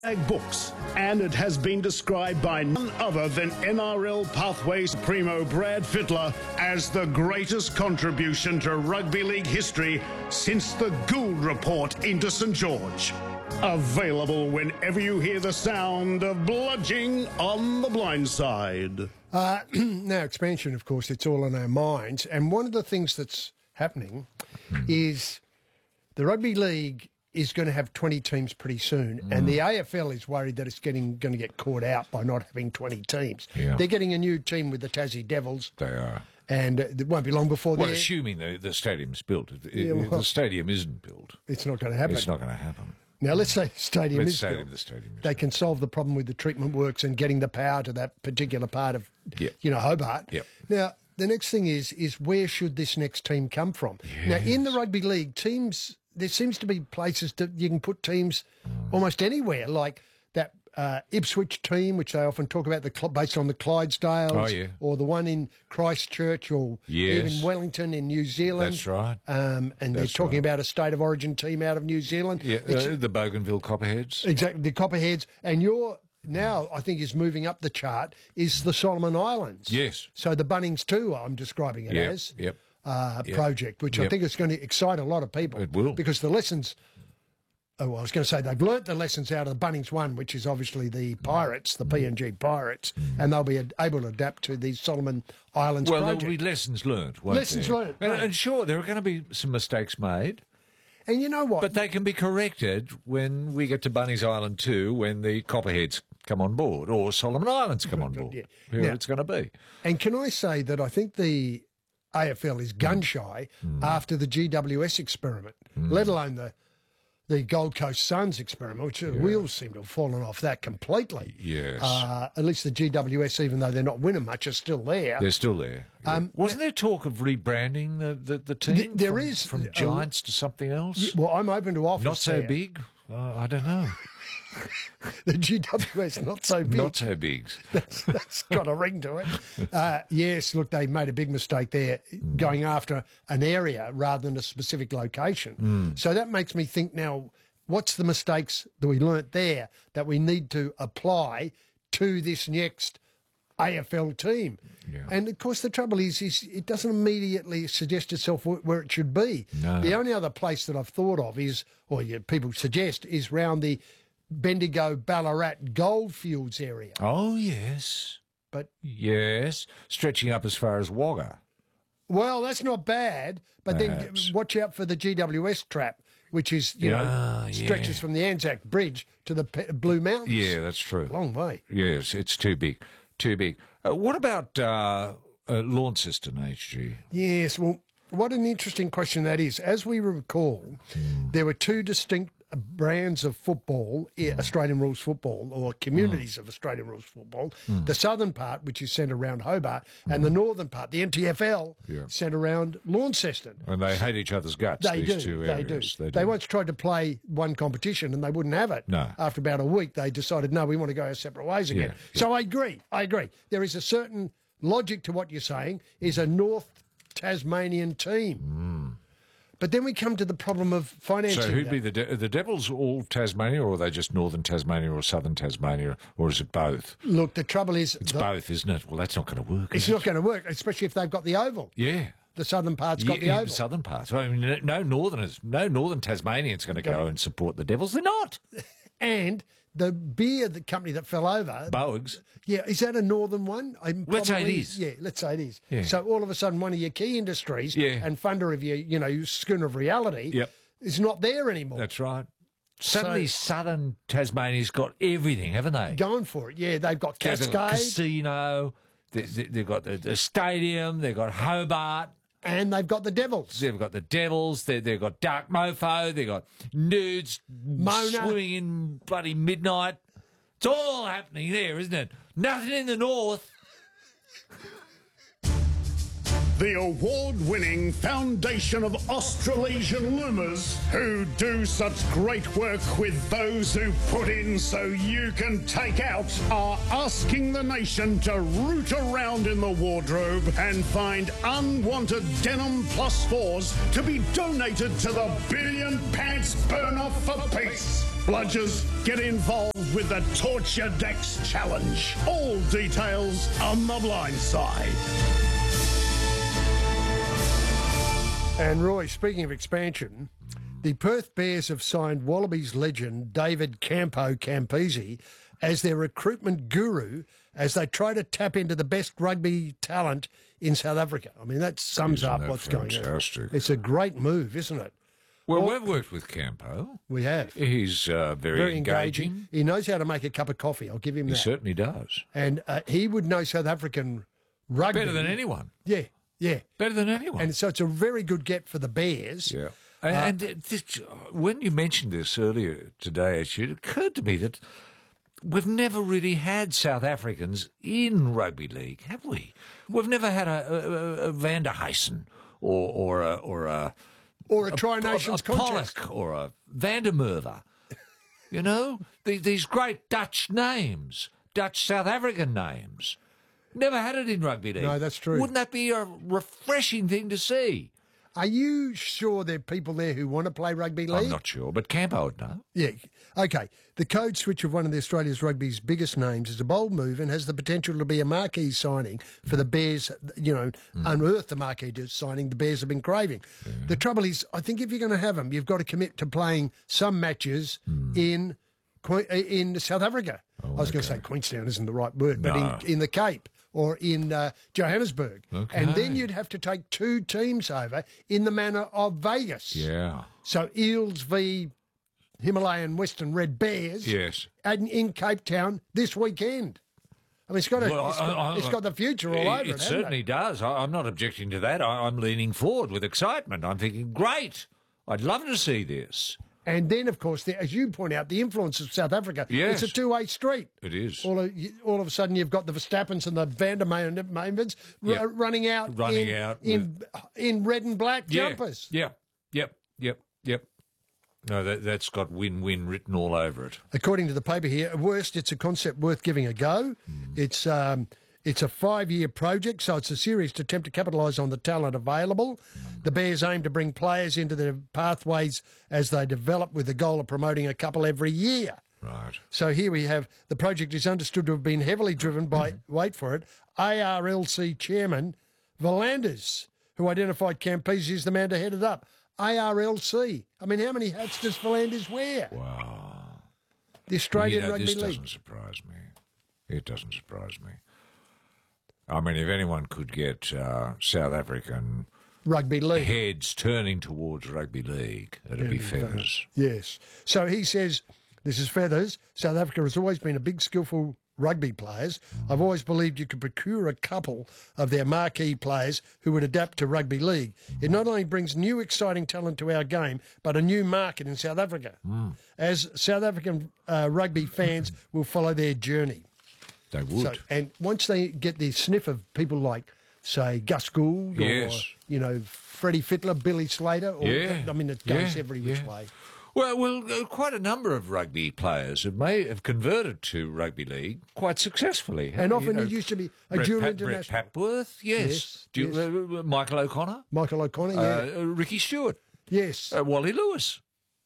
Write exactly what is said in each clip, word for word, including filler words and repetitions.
Books, and it has been described by none other than N R L Pathways primo Brad Fittler as the greatest contribution to rugby league history since the Gould Report into St George. Available whenever you hear the sound of bludging on the blind side. Uh, now, expansion, of course, it's all in our minds. And one of the things that's happening is the rugby league is going to have twenty teams pretty soon, mm. and the A F L is worried that it's getting going to get caught out by not having twenty teams. Yeah. They're getting a new team with the Tassie Devils. They are. And it won't be long before well, they're... assuming the, the stadium's built. It, Yeah, well, the stadium isn't built. It's not going to happen. It's not going to happen. Now, let's say the stadium let's is say built. the stadium is they built. can solve the problem with the treatment works and getting the power to that particular part of, Yep. you know, Hobart. Yep. Now, the next thing is, is where should this next team come from? Yes. Now, in the rugby league, teams... There seems to be places that you can put teams almost anywhere, like that uh, Ipswich team, which they often talk about, the based on the Clydesdales, oh, yeah. or the one in Christchurch, or yes. even Wellington in New Zealand. That's right. Um, and That's they're talking right. about a state of origin team out of New Zealand. Yeah, uh, the Bougainville Copperheads. Exactly, the Copperheads. And you're now, I think, is moving up the chart, is the Solomon Islands. Yes. So the Bunnings too, I'm describing it Yep, as. Yep. Uh, Yep. project, which Yep. I think is going to excite a lot of people. It will. Because the lessons, oh, well, I was going to say they've learnt the lessons out of the Bunnings one, which is obviously the Pirates, the P N G Pirates, and they'll be ad- able to adapt to these Solomon Islands Well, project. there'll be lessons learned, won't Lessons there? learned, And, right. and sure, there are going to be some mistakes made, And you know what? but they can be corrected when we get to Bunny's Island too, when the Copperheads come on board, or Solomon Islands come on board. Yeah. Whoever Now- it's going to be. And can I say that I think the A F L is gun shy Mm. after the G W S experiment, let alone the the Gold Coast Suns experiment, which the wheels seem to have fallen off that completely. Yes. Uh, at least the G W S, even though they're not winning much, are still there. They're still there. Yeah. Um, Wasn't there talk of rebranding the, the, the team? Th- there from, is, From uh, Giants to something else? Well, I'm open to offers. Not so there. big? Uh, I don't know. The G W S not so big. Not so big. that's, that's got a ring to it. Uh, yes, look, they made a big mistake there, going after an area rather than a specific location. Mm. So that makes me think now, what's the mistakes that we learnt there that we need to apply to this next A F L team? Yeah. And of course, the trouble is, is it doesn't immediately suggest itself wh- where it should be. No. The only other place that I've thought of is, or yeah, people suggest, is round the Bendigo Ballarat Goldfields area. Oh, yes. But Yes. Stretching up as far as Wagga. well, that's not bad. But Perhaps. then watch out for the G W S trap, which is you Yeah, know stretches yeah. from the Anzac Bridge to the Pe- Blue Mountains. Yeah, that's true. Long way. Yes, it's too big. Too big. Uh, what about uh, uh, Launceston, H G? Yes. Well, what an interesting question that is. As we recall, there were two distinct brands of football, yeah, Australian rules football, or communities of Australian rules football. The southern part, which is centred around Hobart, and the northern part, the N T F L, Yeah. centred around Launceston. And they hate each other's guts, They these do. two They areas. do. They, once tried to play one competition and they wouldn't have it. No. After about a week, they decided, no, we want to go our separate ways again. Yeah, So I agree. I agree. There is a certain logic to what you're saying, is a North Tasmanian team. But then we come to the problem of financing. So who'd that. be the de- the Devils all Tasmania, or are they just Northern Tasmania or Southern Tasmania, or is it both? Look, the trouble is... It's the- both, isn't it? Well, that's not going to work. It's is not it? going to work, especially if they've got the oval. Yeah. The southern part's got Yeah, the yeah, oval. the southern part. I mean, no northerners, no northern Tasmanians going to go and support the Devils. They're not. And the beer the company that fell over... Boeings. Yeah, is that a northern one? I'm Let's say it probably- is. Yeah, let's say it is. Yeah. So all of a sudden, one of your key industries Yeah. and funder of your, you know, your schooner of reality Yep. is not there anymore. That's right. Suddenly, southern Tasmania's got everything, haven't they? Going for it. Yeah, they've got They've got Cascade casino. They, they, they've got the, the stadium. They've got Hobart. and they've got the Devils. They've got the Devils. They, they've got Dark Mofo. They've got nudes Mona. swimming in bloody midnight. It's all happening there, isn't it? Nothing in the north. The award-winning Foundation of Australasian Loomers, who do such great work with those who put in so you can take out, are asking the nation to root around in the wardrobe and find unwanted denim plus fours to be donated to the Billion Pants Burn Off for Peace. Bludgers, get involved with the Torture Decks Challenge. All details on The Blind Side. And Roy, speaking of expansion, the Perth Bears have signed Wallabies legend David Campo Campese as their recruitment guru as they try to tap into the best rugby talent in South Africa. I mean, that sums Isn't up that what's going on. fantastic? It's a great move, isn't it? Well, Well- we've worked with Campo. We have. He's uh, very, Very engaging. engaging. He knows how to make a cup of coffee. I'll give him He that. certainly does. And uh, he would know South African rugby. Better than anyone. Yeah, yeah. Better than anyone. And so it's a very good get for the Bears. Yeah. And, and this, when you mentioned this earlier today, actually, it occurred to me that we've never really had South Africans in rugby league, have we? We've never had a, a, a Van der Huysen or or a or a Or a Tri-Nations a, a contest. Pollock or a Van der Merwe. You know, these, these great Dutch names, Dutch South African names. Never had it in rugby league. No, that's true. Wouldn't that be a refreshing thing to see? Are you sure there are people there who want to play rugby league? I'm not sure, but Campo would know. Yeah. Okay. The code switch of one of the Australia's rugby's biggest names is a bold move and has the potential to be a marquee signing for the Bears, you know, Mm. unearth the marquee signing the Bears have been craving. Yeah. The trouble is, I think if you're going to have them, you've got to commit to playing some matches mm. in Que- in South Africa. Oh, I was okay. going to say Queenstown isn't the right word, but no. in, in the Cape or in uh, Johannesburg. Okay. And then you'd have to take two teams over in the manner of Vegas. Yeah. So Eels v Himalayan Western Red Bears Yes. in, in Cape Town this weekend. I mean, it's got, a, Well, it's got, I- I- it's got the future all over it, It hasn't certainly it? does. I, I'm not objecting to that. I, I'm leaning forward with excitement. I'm thinking, great. I'd love to see this. And then, of course, the, as you point out, the influence of South Africa. Yes. It's a two-way street. It is. All of, all of a sudden, you've got the Verstappens and the Van der Mavens Yep. r- running out, Running in, out in, in red and black Yeah. jumpers. Yep. Yep. Yep. Yep. No, that, that's got win-win written all over it. According to the paper here, at worst, it's a concept worth giving a go. Mm. It's um, it's a five-year project, so it's a serious attempt to capitalise on the talent available. Mm. The Bears aim to bring players into their pathways as they develop, with the goal of promoting a couple every year. Right. So here we have the project is understood to have been heavily driven by, Mm-hmm. wait for it, A R L C chairman Volanders, who identified Campese as the man to head it up. A R L C. I mean, how many hats does Volanders wear? Wow. The Australian you know, Rugby this League. doesn't surprise me. It doesn't surprise me. I mean, if anyone could get uh, South African Rugby League. heads turning towards rugby league, it'd be Feathers. Yes. So he says, this is Feathers. South Africa has always been a big, skillful rugby players. I've always believed you could procure a couple of their marquee players who would adapt to rugby league. It not only brings new exciting talent to our game, but a new market in South Africa. Mm. As South African uh, rugby fans will follow their journey. They would. So, and once they get the sniff of people like, say, Gus Gould or, Yes. you know, Freddie Fittler, Billy Slater, or, Yeah. I mean, it goes Yeah, every which yeah. way. Well, well, uh, quite a number of rugby players have may have converted to rugby league quite successfully. And You often know, it used to be a Brett dual Pat- international. Brett Papworth, yes. Yes, Do you- yes. uh, Michael O'Connor, Michael O'Connor, yeah. uh, Ricky Stewart, yes. uh, Wally Lewis.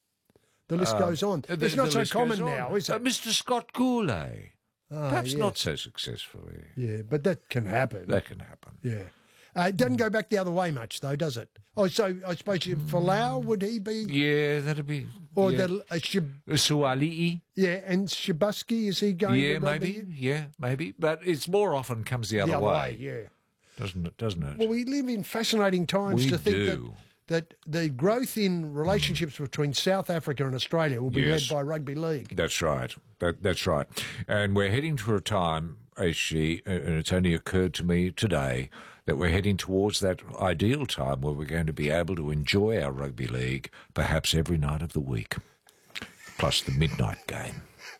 The list goes on. Uh, the- it's not the so list common goes on. now, is Uh, it? Mister Scott Goulet. Ah, Perhaps yes. not so successfully. Yeah, but that can happen. That can happen. yeah. Uh, it doesn't go back the other way much, though, does it? Oh, so I suppose you, for Lau, would he be? Yeah, that'd be. Or yeah. the uh, Shib, Suali'i. yeah, and Shibuski, is he going? Yeah, to rugby? maybe. Yeah, maybe. But it's more often comes the other, The other way, way, yeah. doesn't it? Doesn't it? Well, we live in fascinating times We to think do. that, that the growth in relationships between South Africa and Australia will be Yes. led by rugby league. That's right. That, that's right. And we're heading to a time, H G, and it's only occurred to me today, that we're heading towards that ideal time where we're going to be able to enjoy our rugby league perhaps every night of the week, plus the midnight game.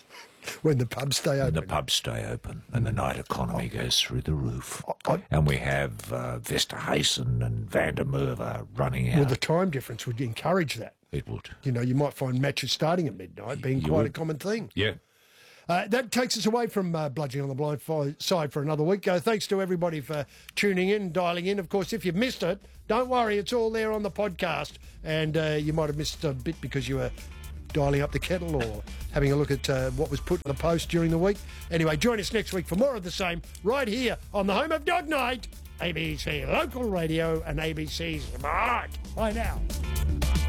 When the pubs stay And open. the pubs stay open and the night economy goes through the roof. I- And we have uh, Vesterhuisen and Van der Merwe running out. Well, the time difference would encourage that. It would. You know, you might find matches starting at midnight being You quite would. a common thing. Yeah. Uh, that takes us away from uh, Bludgeoning on the Blind fi- Side for another week. Uh, thanks to everybody for tuning in, dialing in. Of course, if you've missed it, don't worry, it's all there on the podcast. And uh, you might have missed a bit because you were dialing up the kettle or having a look at uh, what was put in the post during the week. Anyway, join us next week for more of the same right here on the home of Dog Night, A B C Local Radio and A B C Smart. Bye now.